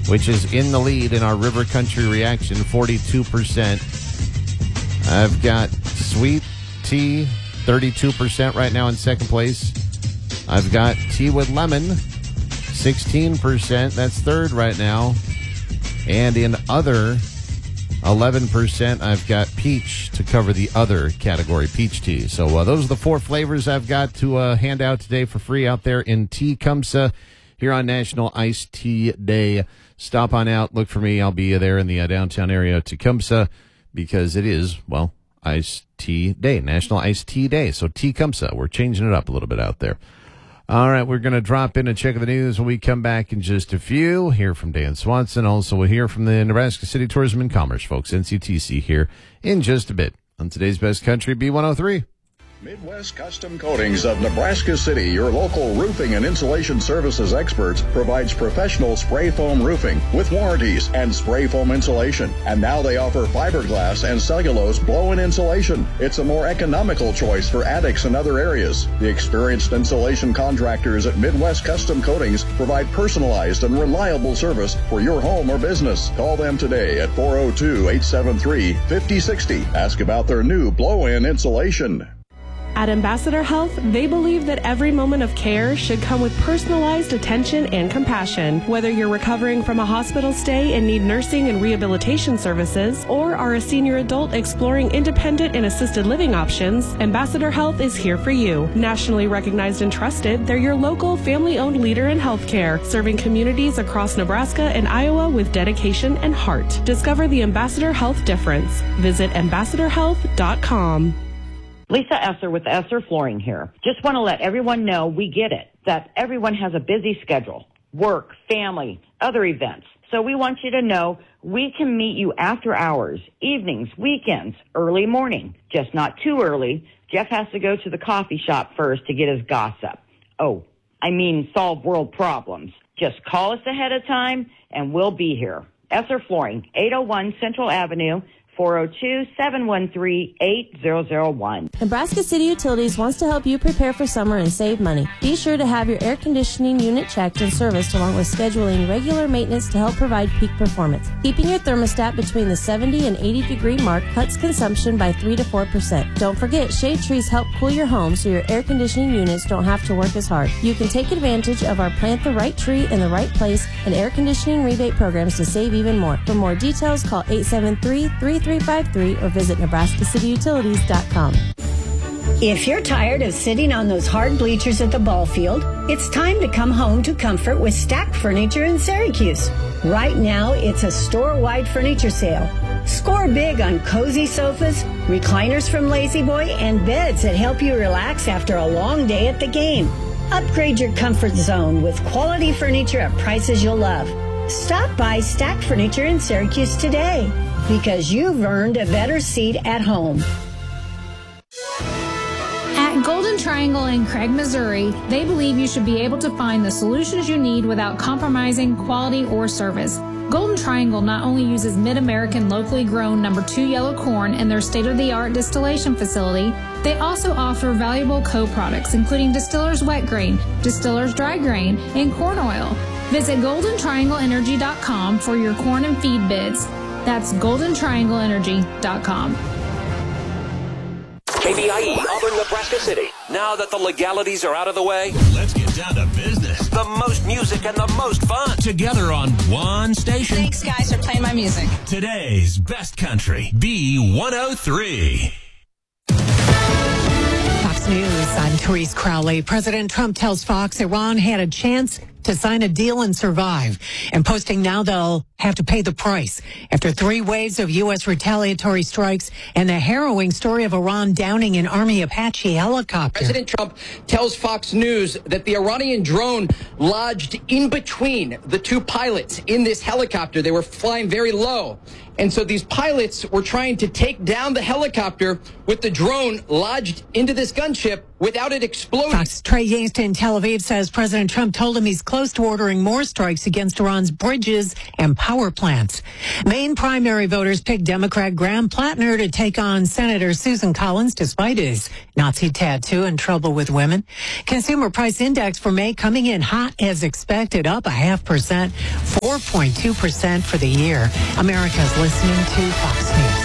which is in the lead in our River Country reaction, 42%. I've got Sweet Tea, 32% right now in second place. I've got Tea with Lemon, 16%. That's third right now. And in other, 11%, I've got Peach to cover the other category, Peach Tea. So those are the four flavors I've got to hand out today for free out there in Tecumseh here on National Iced Tea Day. Stop on out. Look for me. I'll be there in the downtown area of Tecumseh because it is, well, Iced Tea Day, National Iced Tea Day. So Tecumseh, we're changing it up a little bit out there. All right, we're going to drop in a check of the news when we come back in just a few. Hear from Dan Swanson. Also, we'll hear from the Nebraska City Tourism and Commerce folks, NCTC, here in just a bit on today's Best Country B103. Midwest Custom Coatings of Nebraska City, your local roofing and insulation services experts, provides professional spray foam roofing with warranties and spray foam insulation. And now they offer fiberglass and cellulose blow-in insulation. It's a more economical choice for attics and other areas. The experienced insulation contractors at Midwest Custom Coatings provide personalized and reliable service for your home or business. Call them today at 402-873-5060. Ask about their new blow-in insulation. At Ambassador Health, they believe that every moment of care should come with personalized attention and compassion. Whether you're recovering from a hospital stay and need nursing and rehabilitation services, or are a senior adult exploring independent and assisted living options, Ambassador Health is here for you. Nationally recognized and trusted, they're your local family-owned leader in healthcare, serving communities across Nebraska and Iowa with dedication and heart. Discover the Ambassador Health difference. Visit ambassadorhealth.com. Lisa Esser with Esser Flooring here. Just want to let everyone know we get it, that everyone has a busy schedule, work, family, other events. So we want you to know we can meet you after hours, evenings, weekends, early morning. Just not too early. Jeff has to go to the coffee shop first to get his gossip. Oh, I mean solve world problems. Just call us ahead of time and we'll be here. Esser Flooring, 801 Central Avenue, 402-713-8001. Nebraska City Utilities wants to help you prepare for summer and save money. Be sure to have your air conditioning unit checked and serviced along with scheduling regular maintenance to help provide peak performance. Keeping your thermostat between the 70 and 80 degree mark cuts consumption by 3 to 4%. Don't forget, shade trees help cool your home so your air conditioning units don't have to work as hard. You can take advantage of our Plant the Right Tree in the Right Place and air conditioning rebate programs to save even more. For more details, call 873-3353 or visit nebraskacityutilities.com. If you're tired of sitting on those hard bleachers at the ball field, it's time to come home to comfort with Stack Furniture in Syracuse. Right now, it's a store-wide furniture sale. Score big on cozy sofas, recliners from Lazy Boy, and beds that help you relax after a long day at the game. Upgrade your comfort zone with quality furniture at prices you'll love. Stop by Stack Furniture in Syracuse today, because you've earned a better seat at home. At Golden Triangle in Craig, Missouri, they believe you should be able to find the solutions you need without compromising quality or service. Golden Triangle not only uses Mid-American locally grown No. 2 yellow corn in their state-of-the-art distillation facility, they also offer valuable co-products including Distiller's Wet Grain, Distiller's Dry Grain, and corn oil. Visit GoldenTriangleEnergy.com for your corn and feed bids. That's GoldenTriangleEnergy.com. KBIE, Auburn, Nebraska City. Now that the legalities are out of the way, let's get down to business. The most music and the most fun. Together on one station. Thanks, guys, for playing my music. Today's Best Country, B103. Fox News, I'm Therese Crowley. President Trump tells Fox Iran had a chance to sign a deal and survive, and posting now they'll have to pay the price after 3 waves of U.S. retaliatory strikes and the harrowing story of Iran downing an Army Apache helicopter. President Trump tells Fox News that the Iranian drone lodged in between the 2 pilots in this helicopter. They were flying very low. And so these pilots were trying to take down the helicopter with the drone lodged into this gunship without it exploding. Fox Trey Yangsta in Tel Aviv says President Trump told him he's close to ordering more strikes against Iran's bridges and power plants. Maine primary voters picked Democrat Graham Plattner to take on Senator Susan Collins despite his Nazi tattoo and trouble with women. Consumer price index for May coming in hot as expected, up 0.5%. 4.2% for the year. America's listening to Fox News.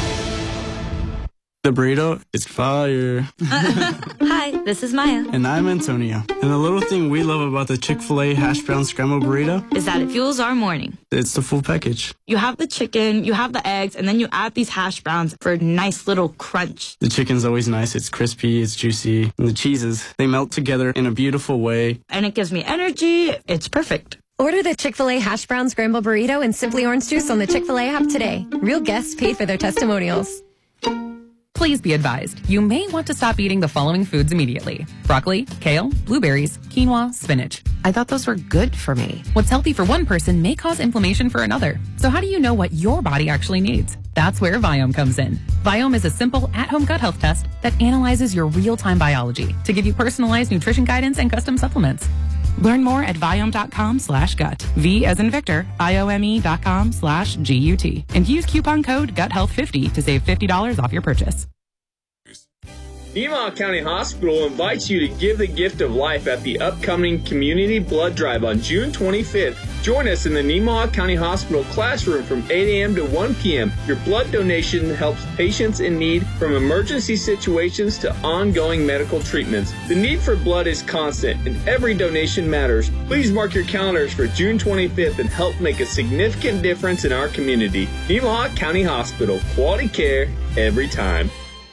The burrito is fire. Hi, this is Maya. And I'm Antonio. And the little thing we love about the Chick-fil-A hash brown scrambled burrito is that it fuels our morning. It's the full package. You have the chicken, you have the eggs, and then you add these hash browns for a nice little crunch. The chicken's always nice. It's crispy, it's juicy. And the cheeses, they melt together in a beautiful way. And it gives me energy. It's perfect. Order the Chick-fil-A hash brown scrambled burrito and Simply Orange Juice on the Chick-fil-A app today. Real guests paid for their testimonials. Please be advised, you may want to stop eating the following foods immediately. Broccoli, kale, blueberries, quinoa, spinach. I thought those were good for me. What's healthy for one person may cause inflammation for another. So how do you know what your body actually needs? That's where Viome comes in. Viome is a simple at-home gut health test that analyzes your real-time biology to give you personalized nutrition guidance and custom supplements. Learn more at Viome.com/gut. V as in Victor, IOME.com/GUT. And use coupon code GUTHEALTH50 to save $50 off your purchase. Nemaha County Hospital invites you to give the gift of life at the upcoming Community Blood Drive on June 25th. Join us in the Nemaha County Hospital classroom from 8 a.m. to 1 p.m. Your blood donation helps patients in need from emergency situations to ongoing medical treatments. The need for blood is constant, and every donation matters. Please mark your calendars for June 25th and help make a significant difference in our community. Nemaha County Hospital. Quality care every time.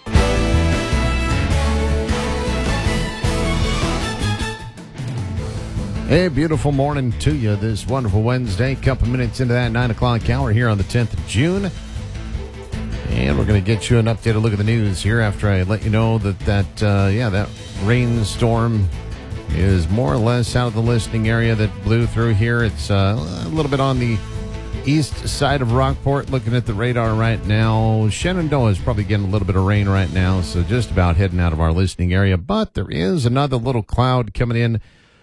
Hey, beautiful morning to you this wonderful Wednesday. Couple minutes into that 9 o'clock hour here on the 10th of June. And we're going to get you an updated look at the news here after I let you know that rainstorm is more or less out of the listening area that blew through here. It's a little bit on the east side of Rockport. Looking at the radar right now, Shenandoah is probably getting a little bit of rain right now, so just about heading out of our listening area. But there is another little cloud coming in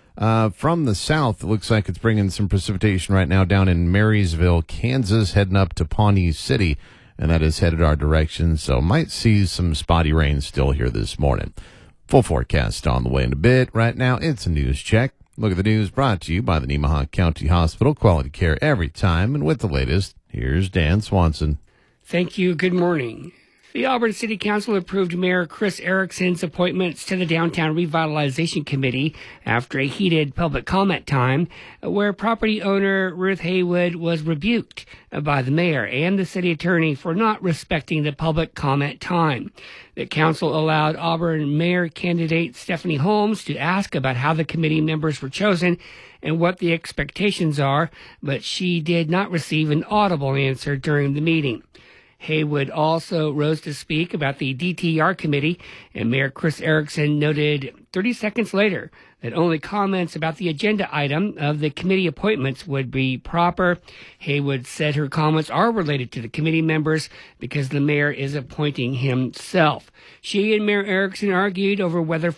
from the south. It looks like it's bringing some precipitation right now down in Marysville, Kansas, heading up to Pawnee City, and that is headed our direction, so might see some spotty rain still here this morning. Full forecast on the way in a bit. Right now, it's a news check. Look at the news brought to you by the Nemaha County Hospital. Quality care every time, and with the latest, here's Dan Swanson. Thank you. Good morning. The Auburn City Council approved Mayor Chris Erickson's appointments to the Downtown Revitalization Committee after a heated public comment time where property owner Ruth Haywood was rebuked by the mayor and the city attorney for not respecting the public comment time. The council allowed Auburn mayor candidate Stephanie Holmes to ask about how the committee members were chosen and what the expectations are, but she did not receive an audible answer during the meeting. Haywood also rose to speak about the DTR committee, and Mayor Chris Erickson noted 30 seconds later that only comments about the agenda item of the committee appointments would be proper. Haywood said her comments are related to the committee members because the mayor is appointing himself. She and Mayor Erickson argued over whether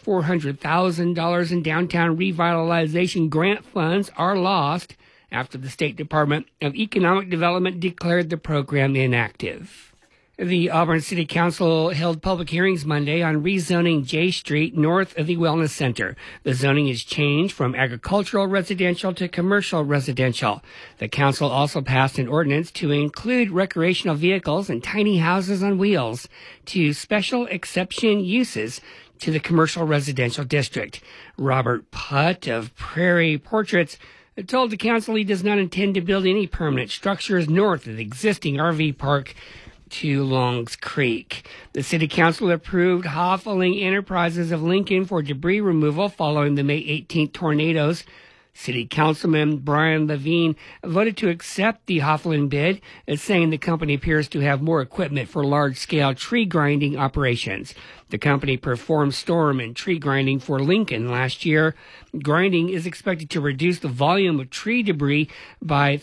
$400,000 in downtown revitalization grant funds are lost after the State Department of Economic Development declared the program inactive. The Auburn City Council held public hearings Monday on rezoning J Street north of the Wellness Center. The zoning is changed from agricultural residential to commercial residential. The council also passed an ordinance to include recreational vehicles and tiny houses on wheels to special exception uses to the commercial residential district. Robert Putt of Prairie Portraits told the council he does not intend to build any permanent structures north of the existing RV park to Longs Creek. The city council approved Hoffling Enterprises of Lincoln for debris removal following the May 18th tornadoes. City Councilman Brian Levine voted to accept the Hoffling bid, saying the company appears to have more equipment for large-scale tree grinding operations. The company performed storm and tree grinding for Lincoln last year. Grinding is expected to reduce the volume of tree debris by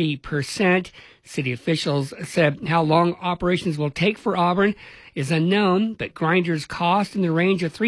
30%. City officials said how long operations will take for Auburn is unknown, but grinders cost in the range of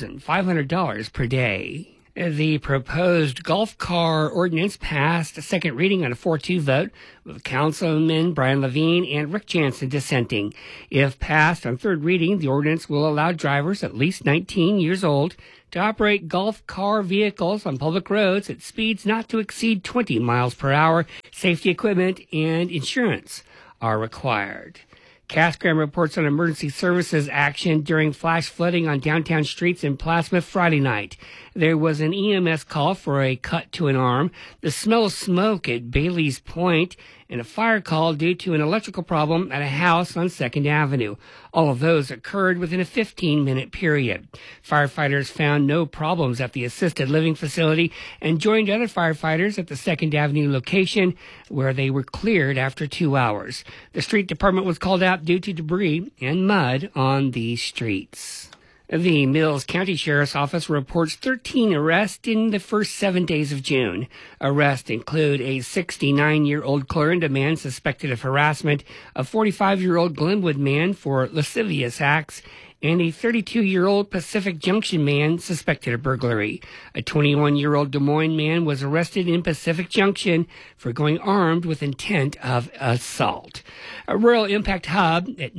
$3,500 per day. The proposed golf car ordinance passed a second reading on a 4-2 vote, with Councilman Brian Levine and Rick Jansen dissenting. If passed on third reading, the ordinance will allow drivers at least 19 years old to operate golf car vehicles on public roads at speeds not to exceed 20 miles per hour Safety equipment and insurance are required. Casgram reports on emergency services action during flash flooding on downtown streets in Plattsmouth Friday night. There was an EMS call for a cut to an arm, the smell of smoke at Bailey's Point, and a fire call due to an electrical problem at a house on 2nd Avenue. All of those occurred within a 15-minute period. Firefighters found no problems at the assisted living facility and joined other firefighters at the 2nd Avenue location, where they were cleared after 2 hours. The street department was called out due to debris and mud on the streets. The Mills County Sheriff's Office reports 13 arrests in the first 7 days of June. Arrests include a 69-year-old Clarinda man suspected of harassment, a 45-year-old Glenwood man for lascivious acts, and a 32-year-old Pacific Junction man suspected of burglary. A 21-year-old Des Moines man was arrested in Pacific Junction for going armed with intent of assault. A Rural Impact Hub at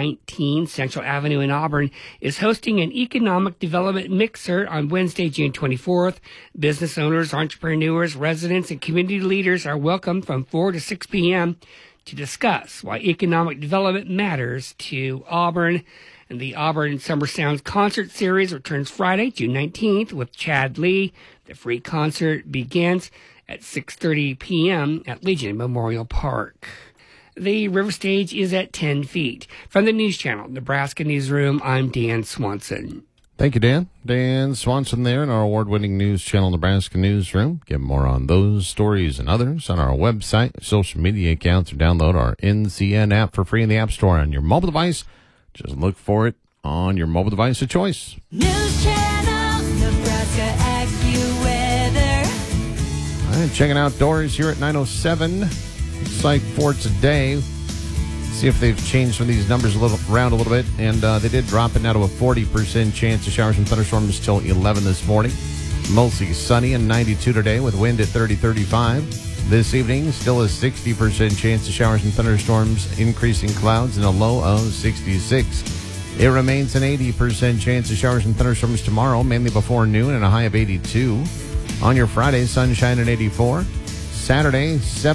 919 Central Avenue in Auburn is hosting an economic development mixer on Wednesday, June 24th. Business owners, entrepreneurs, residents, and community leaders are welcome from 4 to 6 p.m. to discuss why economic development matters to Auburn. And the Auburn Summer Sounds Concert Series returns Friday, June 19th with Chad Lee. The free concert begins at 6:30 p.m. at Legion Memorial Park. The river stage is at 10 feet. From the News Channel, Nebraska Newsroom, I'm Dan Swanson. Thank you, Dan. Dan Swanson there in our award-winning News Channel Nebraska Newsroom. Get more on those stories and others on our website, social media accounts, or download our NCN app for free in the App Store on your mobile device. Just look for it on your mobile device of choice. News Channel, Nebraska AccuWeather. All right, checking outdoors here at 9:07. Looks like for today. See if they've changed some of these numbers around a little bit. And they did drop it now to a 40% chance of showers and thunderstorms till 11 this morning. Mostly sunny and 92 today with wind at 30-35. This evening, still a 60% chance of showers and thunderstorms, increasing clouds and a low of 66. It remains an 80% chance of showers and thunderstorms tomorrow, mainly before noon, and a high of 82. On your Friday, sunshine at 84. Saturday,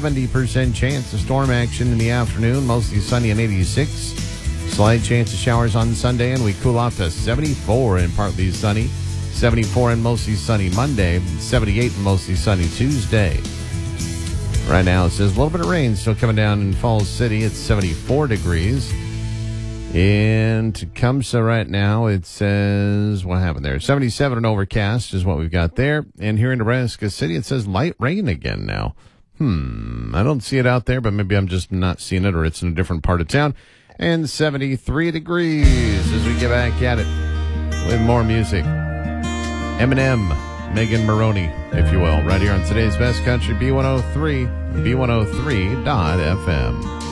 70% chance of storm action in the afternoon, mostly sunny and 86. Slight chance of showers on Sunday, and we cool off to 74 and partly sunny. 74 and mostly sunny Monday, 78 and mostly sunny Tuesday. Right now, it says a little bit of rain still coming down in Falls City. It's 74 degrees. In Tecumseh right now, it says, what happened there? 77 and overcast is what we've got there. And here in Nebraska City, it says light rain again now. I don't see it out there, but maybe I'm just not seeing it, or it's in a different part of town. And 73 degrees as we get back at it with more music. Eminem. Megan Maroney, if you will, right here on today's Best Country B103, B103.FM.